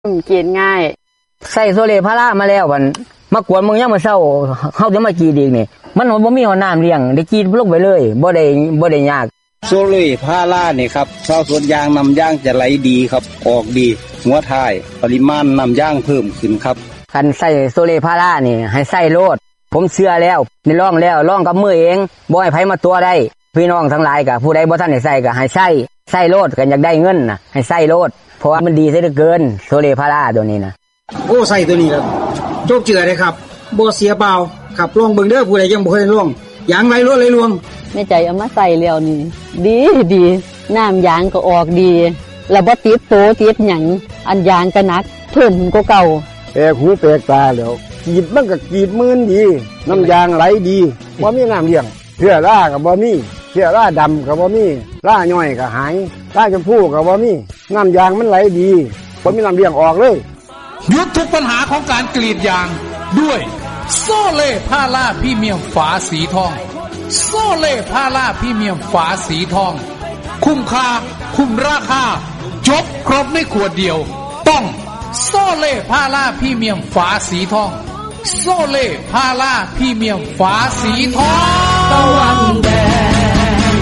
กินง่ายใส่โซเลพารามาแล้วมันมากวนมึงยังมาเศร้าเฮาจะมากีดอีกนี่มันบ่มีน้ำเลี้ยงได้กีดลงไปเลยบ่ได้ยากโซเลพารานี่ครับชาวสวนยางนำยางจะไหลดีครับออกดีหัวท้ายปริมาณนำยางเพิ่มขึ้นครับคันใส่โซเลพารานี่ให้ใส่โลดผมเชื่อแล้วนี่ลองกับมือเองบ่ให้ไผมาตัวได้พี่น้องทั้งหลายก็ผู้ใดบ่ทันได้ใส่ก็ให้ใส่โลดกันอยากได้เงินน่ะให้ใส่โลดเพราะว่ามันดีซะเหลือเกินโซเลพาราตัวนี้นะโอ้ใส่ตัวนี้แล้วโจกเจือเลยครับบ่เสียเปล่าขับลองเบิ่งเด้อผู้ใดยังบ่เคยลองยางไหลรวดไหลรวงแม่ใจเอามาใส่แล้วนี่ดีน้ำยางก็ออกดีแล้วบ่ติดโตติดหยังอันยางก็หนักเพิ่มกว่าเก่าแปลกหูแปลกตาแล้วกีดมันก็กีดมืนดีน้ำยางไหลดีบ่มีน้ำเลี้ยงเชื้อราก็บ่มีเชื้อราดำก็บ่มีราย่อยก็หายราชมพูก็บ่มีน้ำยางมันไหลดีบ่มีน้ำเลี้ยงออกเลยหยุดทุกปัญหาของการกรีดยางด้วยโซเล่พาราพรีเมียมฝาสีทองโซเล่พาราพรีเมียมฝาสีทองคุ้มค่าคุ้มราคาจบครบในขวดเดียวต้องโซเล่พาราพรีเมียมฝาสีทองโซเล่พาราพรีเมียมฝาสีทองตะวันแดง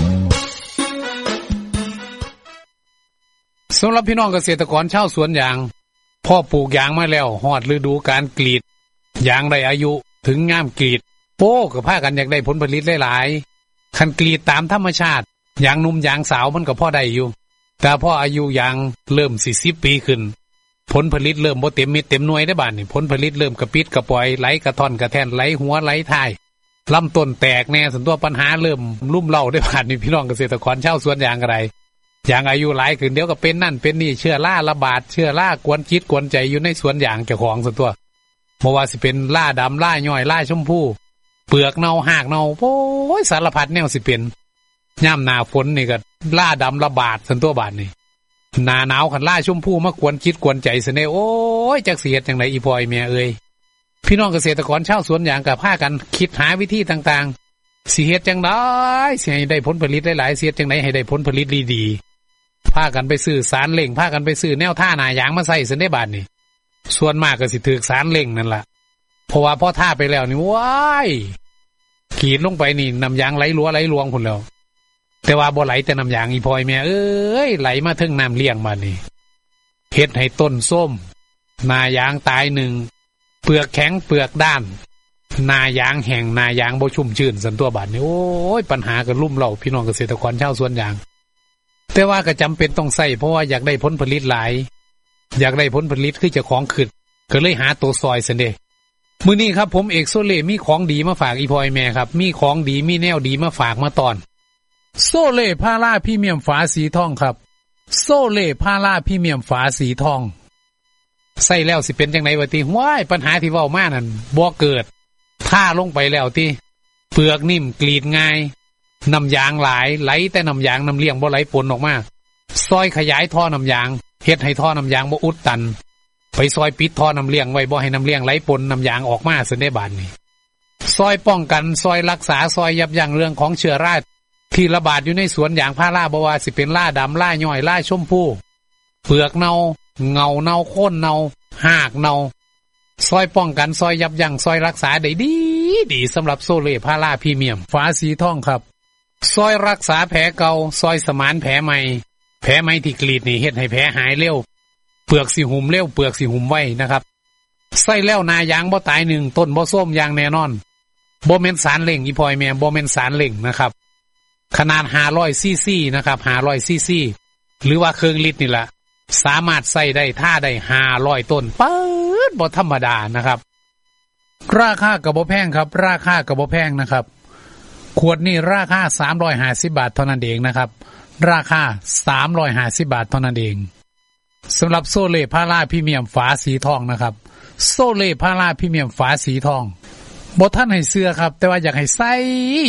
สำหรับพี่น้องเกษตรกรชาวสวนยางพ่อปลูกยางมาแล้วฮอดฤดูการกรีดยางได้อายุถึงงามกรีดโป้ก็พากันอยากได้ผลผลิตหลายๆคันกรีดตามธรรมชาติยางหนุ่มยางสาวมันก็พอได้อยู่แต่พออายุยางเริ่ม40ปีขึ้นผลผลิตเริ่มบ่เต็มเม็ดเต็มหน่วยได้บาดนี่ผลผลิตเริ่มกระปิดกระปอยไหลกระท่อนกระแท่นไหลหัวไหลท้ายลำต้นแตกแน่ส่วนตัวปัญหาเริ่มลุ่มเล่าได้บาดนี่พี่น้องเกษตรกรชาวสวนยางอะไรยางอายุหลายขึ้นเดี๋ยวก็เป็นนั่นเป็นนี่เชื้อราระบาดเชื้อรากวนจิตกวนใจอยู่ในสวนยางเจ้าของส่วนตัวบ่ว่าสิเป็นล่าดำล่าย่อยล่าชมพูเปลือกเน่าหากเน่าโอ้ยสารพัดแนวสิเป็นย่ำหน้าฝนนี่ก็ล่าดำระบาดส่วนตัวบาดนี่หน้าหนาวคันล่าชมพูมากวนจิตกวนใจซะแน่โอ้ยจักสิเฮ็ดจังได๋อีพ่อยแม่เอ้ยพี่น้องเกษตรกรชาวสวนยางก็พากันคิดหาวิธีต่างๆสิเฮ็ดจังได๋สิให้ได้ผลผลิตหลายๆสิเฮ็ดจังได๋ให้ได้ผลผลิตดีๆพากันไปซื้อสารเล่งพากันไปซื้อแนวท่าหน้ายางมาใส่ซะได้บาดนี่ส่วนมากก็สิถูกสารเล่งนั่นล่ะเพราะว่าพอท่าไปแล้วนี่ว้ายขีดลงไปนี่น้ำยางไหลรัวไหลรวงพุ่นแล้วแต่ว่าบ่ไหลแต่น้ำยางอีพอยแม่เอ้ยไหลมาถึงน้ำเลี้ยงมานี่เฮ็ดให้ต้นส้มหน้ายางตายหนึ่งเปลือกแข็งเปลือกด้านหน้ายางแห้งหน้ายางบ่ชุ่มชื้นสันตัวบาดนี่โอ้ยปัญหาก็ลุ่มเล่าพี่น้องเกษตรกรชาวสวนยางแต่ว่าก็จำเป็นต้องใส่เพราะว่าอยากได้ผลผลิตหลายอยากได้ผลผลิตคือเจ้าของขึ้นก็เลยหาตัวซอยซั่นเด้มื้อนี้ครับผมเอกโซเล่มีของดีมาฝากอีพอยแม่ครับมีของดีมีแนวดีมาฝากมาตอนโซเล่พาราพรีเมียมฝาสีทองครับโซเล่พาราพรีเมียมฝาสีทองใส่แล้วสิเป็นจังได๋วะติว้ายปัญหาที่เว้ามานั่นบ่เกิดท่าลงไปแล้วติเปลือกนิ่มกรีดง่ายน้ำยางหลายไหลแต่น้ำยางน้ำเลี้ยงบ่ไหลปนออกมาซอยขยายท่อน้ำยางเฮ็ดให้ท่อน้ำยางบ่อุดตันไปซอยปิดท่อน้ำเลี้ยงไว้บ่ให้น้ำเลี้ยงไหลปนน้ำยางออกมาซั่นได้บาดนี้ซอยป้องกันซอยรักษาซอยยับยั้งเรื่องของเชื้อราที่ระบาดอยู่ในสวนยางพาราบ่ว่าสิเป็นล่าดำล่าย่อยล่าชมพูเปลือกเน่าเงาเน่าโค่นเน่าหากเน่าซอยป้องกันซอยยับยั้งซอยรักษาได้ดีสำหรับโซเล่พาราพรีเมียมฝาสีทองครับซอยรักษาแผลเก่าซอยสมานแผลใหม่แผลใหม่ที่กรีดนี่เฮ็ดให้แผลหายเร็วเปลือกสิหุ่มเร็วเปลือกสิหุ่มไวนะครับใส่แล้วนายางบ่ตายหนึ่งต้นบ่ส้มยางแน่นอนบ่แม่นสารเล่งอีพอยแม่บ่แม่นสารเล่งนะครับขนาด500ซีซีนะครับ500ซีซีหรือว่าครึ่งลิตรนี่ล่ะสามารถใส่ได้ท่าได้500ต้นปึ๊ดบ่ธรรมดานะครับราคาก็บ่แพงครับราคาก็บ่แพงนะครับขวดนี้ราคา350บาทเท่านั้นเองนะครับราคา350บาทเท่านั้นเองสำหรับโซเล่พาราพรีเมียมฝาสีทองนะครับโซเล่พาราพรีเมียมฝาสีทองบ่ทันให้เสื้อครับแต่ว่าอยากให้ใส่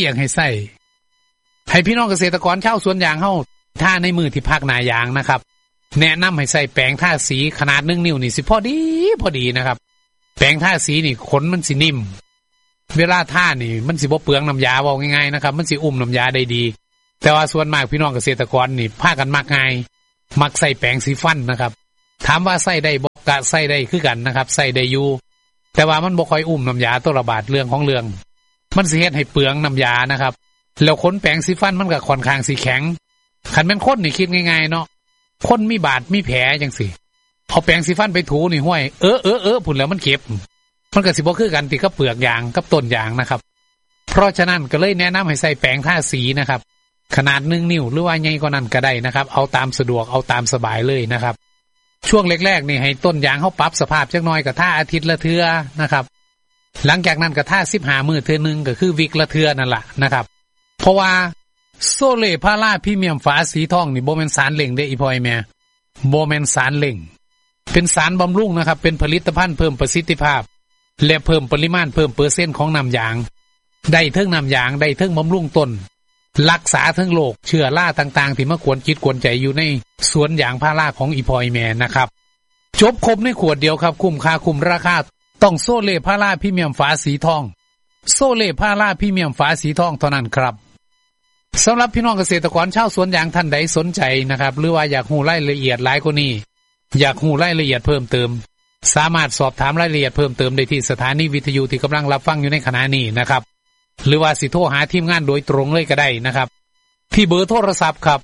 ให้พี่น้องเกษตรกรชาวสวนยางเฮาท่าในมือที่ภาคหน้ายางนะครับแนะนำให้ใส่แปรงทาสีขนาด1นิ้วนี่สิพอดีนะครับแปรงทาสีนี่ขนมันสินิ่มเวลาท่านี่มันสิบ่เปลืองน้ำยาเว้าง่ายๆนะครับมันสิอุ้มน้ำยาได้ดีแต่ว่าส่วนมากพี่น้องเกษตรกรนี่พากันมักง่ายมักใส่แปรงสีฟันนะครับถามว่าใส่ได้บ่กะใส่ได้คือกันนะครับใส่ได้อยู่แต่ว่ามันบ่ค่อยอุ้มน้ำยาตัวระบาดเรื่องของเรื่องมันสิเฮ็ดให้เปลืองน้ำยานะครับแล้วขนแปรงสีฟันมันก็ค่อนข้างสิแข็งคันแม่นคนนี่คิดง่ายๆเนาะคนมีบาดมีแผลจังซี่เอาแปรงสีฟันไปถูนี่ห้วยพุ่นแล้วมันเก็บมันก็สิบ่คือกันติกับเปลือกยางกับต้นยางนะครับเพราะฉะนั้นก็เลยแนะนำให้ใส่แปรงทาสีนะครับขนาด1 นิ้วหรือว่าใหญ่กว่านั้นก็ได้นะครับเอาตามสะดวกเอาตามสบายเลยนะครับช่วงแรกๆนี่ให้ต้นยางเฮาปรับสภาพจักหน่อยก็ท่าอาทิตย์ละเทื่อนะครับหลังจากนั้นก็ท่า15มื้อเทื่อนึงก็คือวิกละเทื่อนั่นล่ะนะครับเพราะว่าโซเล่พาราพรีเมียมฝาสีทองนี่บ่แม่นสารเล่งเด้อีพ่อแม่บ่แม่นสารเล่งเป็นสารบำรุงนะครับเป็นผลิตภัณฑ์เพิ่มประสิทธิภาพและเพิ่มปริมาณเพิ่มเปอร์เซ็นต์ของน้ำยางได้เทิงน้ำยางได้เทิงบำรุงต้นรักษาทั้งโรคเชื้อราต่างๆที่มากวนจิตกวนใจอยู่ในสวนยางพาราของอีพอยแมนนะครับจบครบในขวดเดียวครับคุ้มค่าคุ้มราคาต้องโซเล่พาราพรีเมียมฝาสีทองโซเล่พาราพรีเมียมฝาสีทองเท่านั้นครับสำหรับพี่น้องเกษตรกรชาวสวนยางท่านใดสนใจนะครับหรือว่าอยากรู้รายละเอียดหลายกว่านี้อยากรู้รายละเอียดเพิ่มเติมสามารถสอบถามรายละเอียดเพิ่มเติมได้ที่สถานีวิทยุที่กำลังรับฟังอยู่ในขณะนี้นะครับหรือว่าสิโทรหาทีมงานโดยตรงเลยก็ได้นะครับที่เบอร์โทรศัพท์ครับ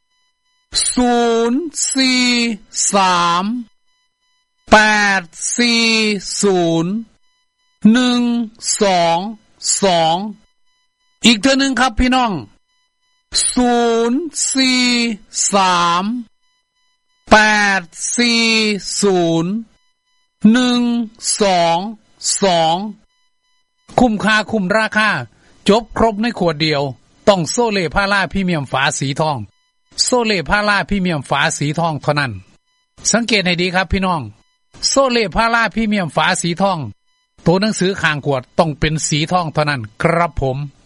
0434012อีกเทื่อนึงครับพี่น้อง0434012คุ้มค่าคุ้มราคาจบครบในขวดเดียวต้องโซเล่พาราพรีเมียมฝาสีทองโซเล่พาราพรีเมียมฝาสีทองเท่านั้นสังเกตให้ดีครับพี่น้องโซเล่พาราพรีเมียมฝาสีทองตัวหนังสือข้างขวดต้องเป็นสีทองเท่านั้นครับผม